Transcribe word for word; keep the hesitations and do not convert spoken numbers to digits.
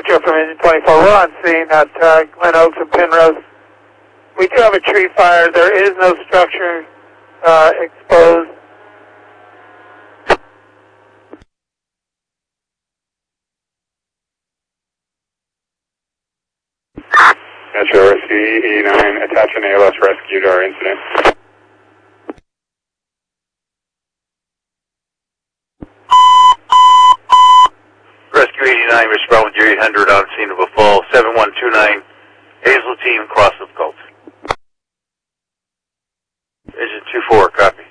Metro from Engine twenty-four. We're on scene at uh, Glen Oaks and Penrose. We do have a tree fire. There is no structure uh, exposed. Metro Rescue E E nine, attach an A L S rescue to our incident. Rescue eighty-nine, respond with your eight hundred on scene of a fall, seven one two nine, Hazeltine, cross of Gulf. Engine two four, copy.